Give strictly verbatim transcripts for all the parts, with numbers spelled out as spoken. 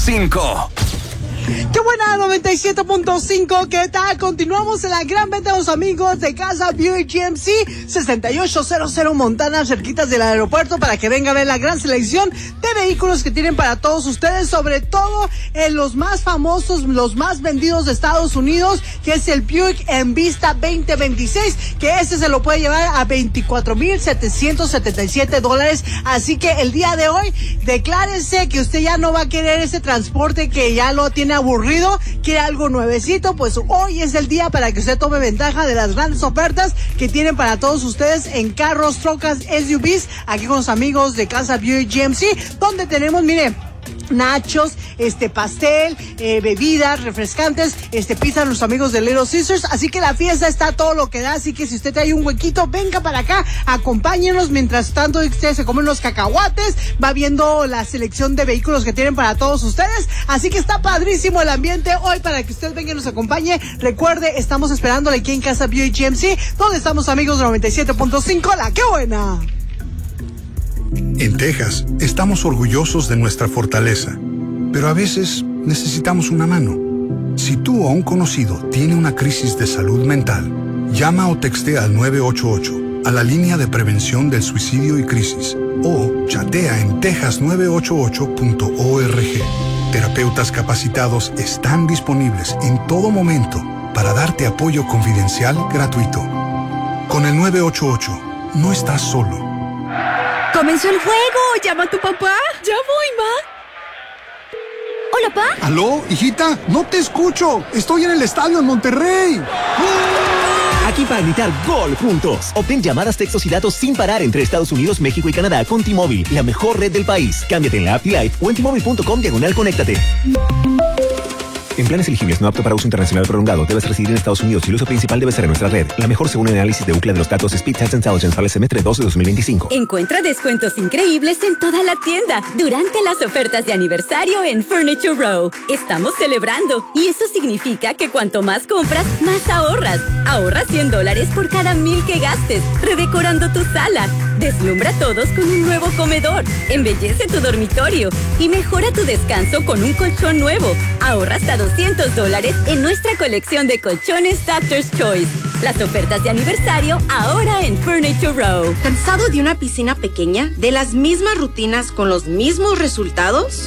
cinco. ¡Qué buena! noventa y siete punto cinco, ¿qué tal? Continuamos en la gran venta de los amigos de Casa Buick G M C, sesenta y ocho cero cero Montana, cerquitas del aeropuerto, para que venga a ver la gran selección de vehículos que tienen para todos ustedes, sobre todo en los más famosos, los más vendidos de Estados Unidos, que es el Buick Envista veinte veintiséis, que ese se lo puede llevar a veinticuatro mil setecientos setenta y siete dólares. Así que el día de hoy, declárese que usted ya no va a querer ese transporte que ya lo tiene aburrido, quiere algo nuevecito. Pues hoy es el día para que usted tome ventaja de las grandes ofertas que tienen para todos ustedes en carros, trocas, S U Vs, aquí con los amigos de Casa Buick G M C, donde tenemos, mire, nachos, este pastel, eh, bebidas, refrescantes, este pizza, los amigos de Little Caesars. Así que la fiesta está todo lo que da. Así que si usted trae un huequito, venga para acá, acompáñenos. Mientras tanto, usted se come unos cacahuates, va viendo la selección de vehículos que tienen para todos ustedes. Así que está padrísimo el ambiente hoy para que usted venga y nos acompañe. Recuerde, estamos esperándole aquí en Casa Buick G M C, donde estamos, amigos de noventa y siete punto cinco. La ¡qué buena! En Texas, estamos orgullosos de nuestra fortaleza, pero a veces necesitamos una mano. Si tú o un conocido tiene una crisis de salud mental, llama o textea al nueve ocho ocho, a la línea de prevención del suicidio y crisis, o chatea en texas nueve ocho ocho punto org. Terapeutas capacitados están disponibles en todo momento para darte apoyo confidencial gratuito. Con el nueve ocho ocho, no estás solo. ¡Comenzó el juego! ¡Llama a tu papá! ¡Ya voy, ma! ¿Hola, pa? ¿Aló, hijita? No te escucho. Estoy en el estadio en Monterrey. Aquí para gritar gol juntos. Obtén llamadas, textos y datos sin parar entre Estados Unidos, México y Canadá con T-Mobile, la mejor red del país. Cámbiate en la app T-Life o en T Mobile punto com diagonal conéctate. En planes elegibles no apto para uso internacional prolongado, debes residir en Estados Unidos y el uso principal debe ser en nuestra red. La mejor según el análisis de Ookla de los datos Speed Test Intelligence para el semestre doce de dos mil veinticinco. Encuentra descuentos increíbles en toda la tienda durante las ofertas de aniversario en Furniture Row. Estamos celebrando y eso significa que cuanto más compras, más ahorras. Ahorra cien dólares por cada mil que gastes, redecorando tu sala. Deslumbra a todos con un nuevo comedor. Embellece tu dormitorio y mejora tu descanso con un colchón nuevo. Ahorra hasta doscientos dólares en nuestra colección de colchones Doctor's Choice. Las ofertas de aniversario ahora en Furniture Row. ¿Cansado de una piscina pequeña? ¿De las mismas rutinas con los mismos resultados?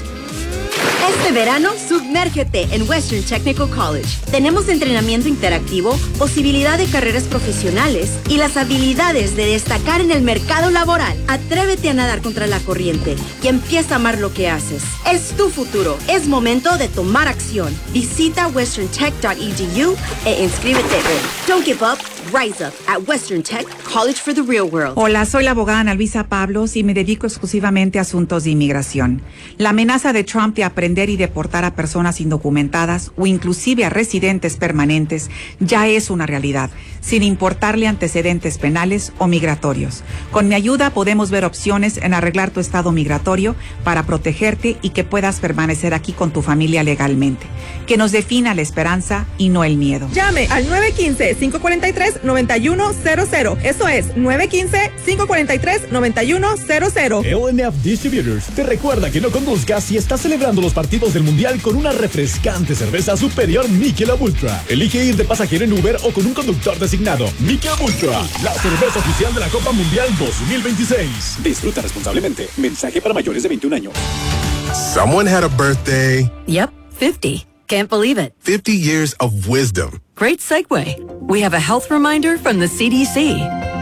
Este verano, sumérgete en Western Technical College. Tenemos entrenamiento interactivo, posibilidad de carreras profesionales y las habilidades de destacar en el mercado laboral. Atrévete a nadar contra la corriente y empieza a amar lo que haces. Es tu futuro. Es momento de tomar acción. Visita western tech punto e d u e inscríbete hoy. Don't give up. Rise up at Western Tech College for the Real World. Hola, soy la abogada Ana Luisa Pablos y me dedico exclusivamente a asuntos de inmigración. La amenaza de Trump de aprender y deportar a personas indocumentadas o inclusive a residentes permanentes ya es una realidad, sin importarle antecedentes penales o migratorios. Con mi ayuda podemos ver opciones en arreglar tu estado migratorio para protegerte y que puedas permanecer aquí con tu familia legalmente. Que nos defina la esperanza y no el miedo. Llame al nueve uno cinco, cinco cuatro tres, nueve uno cero cero. Eso es nueve uno cinco, cinco cuatro tres, nueve uno cero cero. L N F Distributors te recuerda que no conduzcas si estás celebrando los partidos del Mundial con una refrescante cerveza superior Michelob Ultra. Elige ir de pasajero en Uber o con un conductor designado. Michelob Ultra, la cerveza oficial de la Copa Mundial dos mil veintiséis. Disfruta responsablemente. Mensaje para mayores de veintiún años. Someone had a birthday. Yep, fifty. Can't believe it. fifty years of wisdom. Great segue. We have a health reminder from the C D C.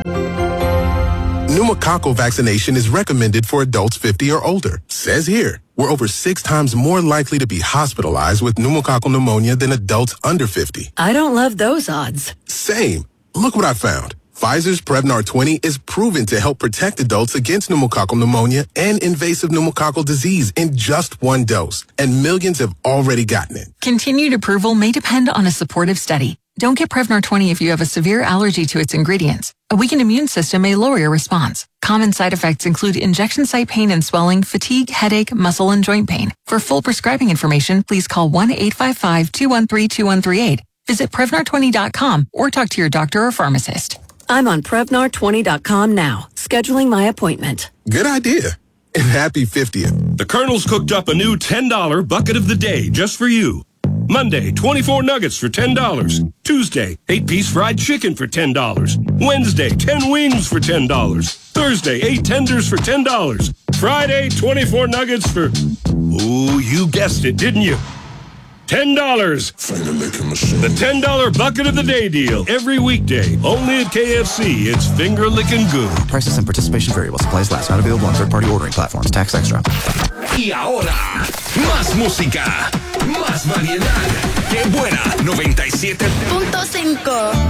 Pneumococcal vaccination is recommended for adults fifty or older. Says here, we're over six times more likely to be hospitalized with pneumococcal pneumonia than adults under fifty. I don't love those odds. Same. Look what I found. Pfizer's Prevnar twenty is proven to help protect adults against pneumococcal pneumonia and invasive pneumococcal disease in just one dose. And millions have already gotten it. Continued approval may depend on a supportive study. Don't get Prevnar twenty if you have a severe allergy to its ingredients. A weakened immune system may lower your response. Common side effects include injection site pain and swelling, fatigue, headache, muscle, and joint pain. For full prescribing information, please call one eight five five, two one three, two one three eight. Visit Prevnar twenty dot com or talk to your doctor or pharmacist. I'm on Prevnar twenty dot com now, scheduling my appointment. Good idea. and happy fiftieth. The Colonel's cooked up a new ten dollar bucket of the day just for you. Monday, twenty-four nuggets for ten dollars. Tuesday, eight piece fried chicken for ten dollars. Wednesday, ten wings for ten dollars. Thursday, eight tenders for ten dollars. Friday, twenty-four nuggets for... Ooh, you guessed it, didn't you? ten dollars. The ten dollar bucket of the day deal. Every weekday. Only at K F C. It's finger licking good. Prices and participation vary while supplies last. Not available on third-party ordering platforms. Tax extra. Y ahora, más música, más variedad. ¡Qué buena! noventa y siete punto cinco